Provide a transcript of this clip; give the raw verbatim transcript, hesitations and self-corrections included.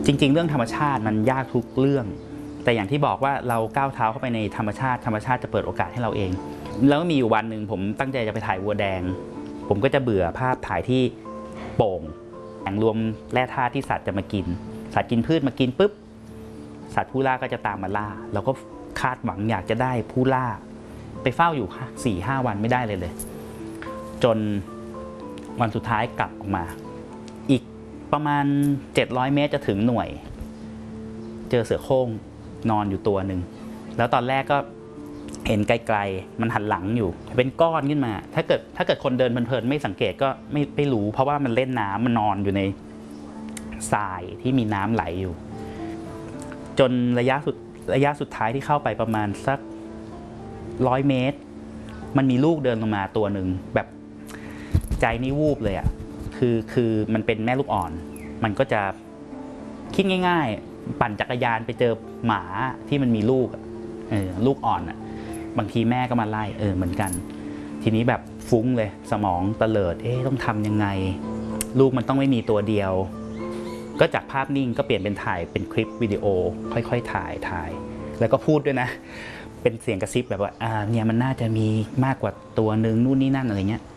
จริงๆเรื่องธรรมชาติมันยากทุกเรื่องแต่อย่างที่บอกว่าเราก้าวเท้าเข้าไปในธรรมชาติธรรมชาติจะเปิดโอกาสให้เราเองแล้วมีอยู่วันหนึ่งผมตั้งใจจะไปถ่ายวัวแดงผมก็จะเบื่อภาพถ่ายที่โป่งแหล่งรวมแร่ธาตุที่สัตว์จะมากินสัตว์กินพืชมากินปุ๊บสัตว์ผู้ล่าก็จะตามมาล่าเราก็คาดหวังอยากจะได้ผู้ล่าไปเฝ้าอยู่ สี่ห้า วันไม่ได้เลยเลยจนวันสุดท้ายกลับออกมาอีกประมาณเจ็ดร้อยเมตรจะถึงหน่วยเจอเสือโคร่งนอนอยู่ตัวหนึ่งแล้วตอนแรกก็เห็นไกลๆมันหันหลังอยู่เป็นก้อนขึ้นมาถ้าเกิดถ้าเกิดคนเดินเพลินๆไม่สังเกตก็ไม่ไม่รู้เพราะว่ามันเล่นน้ำมันนอนอยู่ในทรายที่มีน้ำไหลอยู่จนระยะสุดระยะสุดท้ายที่เข้าไปประมาณสักร้อยเมตรมันมีลูกเดินลงมาตัวหนึ่งแบบใจนี่วูบเลยอ่ะคือคือมันเป็นแม่ลูกอ่อนมันก็จะคิดง่ายๆปั่นจักรยานไปเจอหมาที่มันมีลูกเออลูกอ่อนอ่ะบางทีแม่ก็มาไล่เออเหมือนกันทีนี้แบบฟุ้งเลยสมองเตลิดเอ๊ะต้องทำยังไงลูกมันต้องไม่มีตัวเดียวก็จากภาพนิ่งก็เปลี่ยนเป็นถ่ายเป็นคลิปวิดีโอค่อยๆถ่ายถ่ายแล้วก็พูดด้วยนะเป็นเสียงกระซิบแบบว่าอ่าเนี่ยมันน่าจะมีมากกว่าตัวนึงนู่นนี่นั่นอะไรเงี้ย